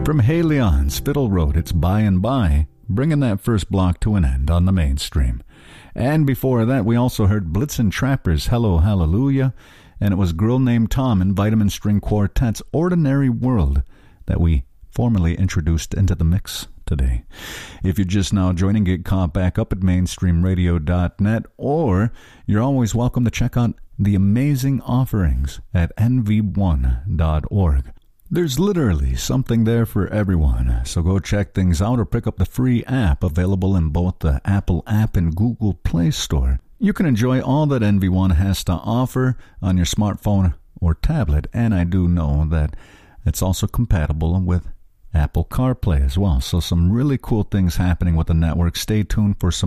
From Hey Leon's Fiddle Road, it's By and By, bringing that first block to an end on the mainstream. And before that, we also heard Blitzen Trappers' Hello Hallelujah, and it was Girl Named Tom and Vitamin String Quartet's Ordinary World that we formally introduced into the mix today. If you're just now joining, get caught back up at mainstreamradio.net, or you're always welcome to check out the amazing offerings at nv1.org. There's literally something there for everyone, so go check things out or pick up the free app available in both the Apple app and Google Play Store. You can enjoy all that NV1 has to offer on your smartphone or tablet, and I do know that it's also compatible with Apple CarPlay as well. So some really cool things happening with the network. Stay tuned for some